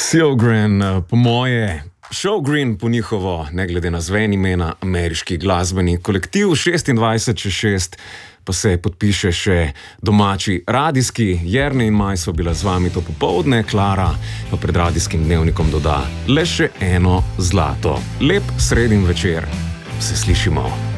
Sjogren, po moje, Sjogren po njihovo, ne glede na zven imena, ameriški glasbeni kolektiv 26/6, pa se podpiše še domači radijski. Jernej in Maj so bila z vami to popoldne, Klara pa pred radijskim dnevnikom doda le še eno zlato. Lep sredin večer, se slišimo.